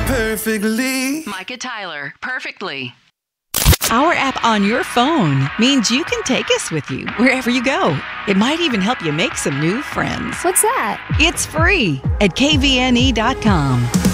perfectly. Micah Tyler, Perfectly. Our app on your phone means you can take us with you wherever you go. It might even help you make some new friends. What's that? It's free at kvne.com.